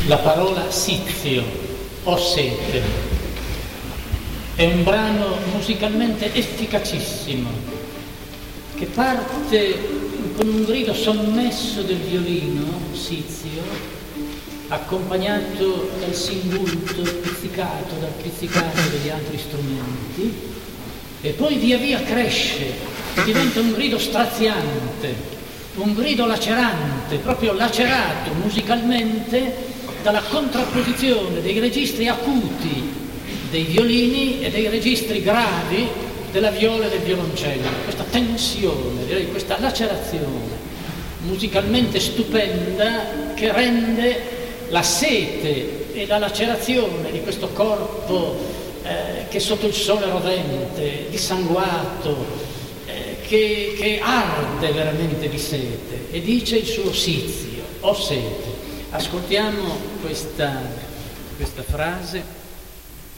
la parola sizio o sete. È un brano musicalmente efficacissimo che parte con un grido sommesso del violino sizio, accompagnato dal singulto pizzicato, dal pizzicato degli altri strumenti, e poi via via cresce, diventa un grido straziante, un grido lacerante, proprio lacerato musicalmente dalla contrapposizione dei registri acuti dei violini e dei registri gravi della viola e del violoncello. Questa tensione, direi questa lacerazione musicalmente stupenda che rende la sete e la lacerazione di questo corpo che sotto il sole rovente, dissanguato, che arde veramente di sete, e dice il suo sizio o sete. Ascoltiamo questa frase.